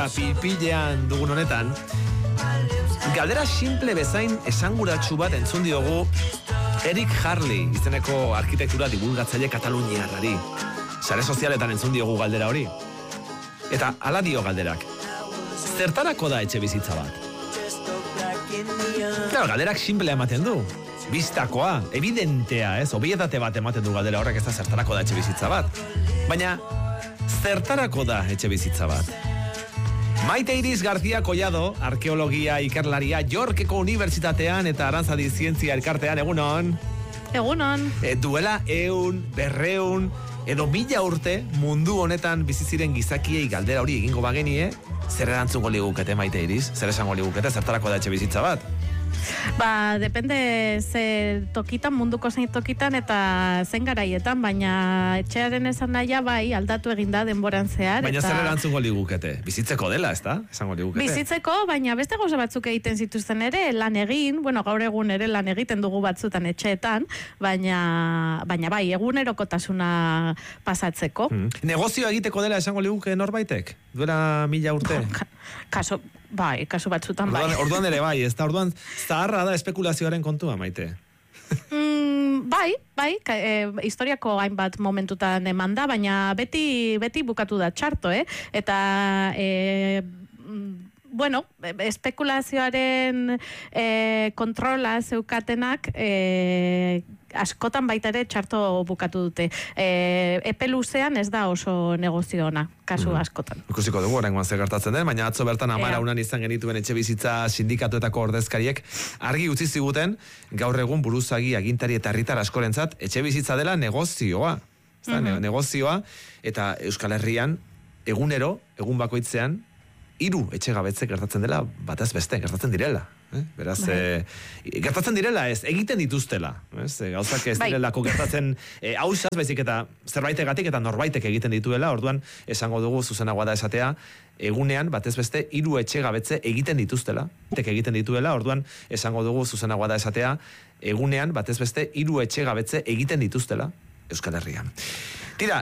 musika pilpilean dugun honetan, galdera simple bezain esanguratsu bat entzun diogu Eric Harley izeneko arkitektura divulgatzaile kataluniarrari. Sare sozialetan entzun diogu galdera hori. Eta hala dio galderak. Zertarako da etxe bizitza bat? Claro, galderak simple ematen du. Bistakoa, evidentea, ez? Obietate bat ematen du galdera horrek, ez da zertarako da etxe bizitza bat. Baina, zertarako da etxe bizitza bat? Maite Iris García Collado, arkeologia ikerlaria Yorkeko Unibertsitatean eta Arantzadi Zientzia Elkartean, egunon? Egunon. Duela 100, 200, edo 1000 urte mundu honetan bizi ziren gizakiei galdera hori egingo bagenie, zer erantzungo ligukete, Maite Iris? Zer esango ligukete, zertarako da etxe bizitza bat? Ba, depende ze tokitan, munduko zein tokitan eta zen garaietan, baina etxearen esan nahia bai aldatu eginda denboran zehar. Baina zer erantzungo ligukete? Bizitzeko dela, ez da? Esango ligukete. Bizitzeko, baina beste gauza batzuk egiten zituzten ere, lan egin, bueno, gaur egun ere lan egiten dugu batzutan etxeetan, baina bai, egunerokotasuna pasatzeko. Negozioa egiteko dela esango liguke norbaitek? Duela 1000 urte? Kasu batzutan bai. Orduan ere bai, ez da, orduan zaharra da espekulazioaren kontua, Maite. Bai, historiako hainbat momentutan eman da, baina beti bukatu da txarto, eta bueno, espekulazioaren kontrola zeukatenak askotan baita ere txarto bukatu dute. Epe luzean ez da oso negozio ona, kasu askotan. Ikusiko dugu oraingoan zer gertatzen den, baina atzo bertan 10 unan izan genituen etxe bizitza sindikatuetako ordezkariek argi utzi ziguten gaur egun buruzagi, agintari eta herritar askorentzat etxe bizitza dela negozioa. Negozioa, eta Euskal Herrian egunero, egun bakoitzean 3 etxegabetze gertatzen dela, batez beste, gertatzen direla. Beraz, gertatzen direla ez, egiten dituztela. Gauzak ez direlako gertatzen hausaz, baizik eta zerbaitegatik eta norbaitek egiten dituela, orduan esango dugu zuzenagoa da esatea, egunean, batez beste, 3 etxegabetze egiten dituztela. Egiten dituela, orduan esango dugu zuzenagoa da esatea, egunean, batez beste, 3 etxegabetze egiten dituztela Euskal Herrian. Tira,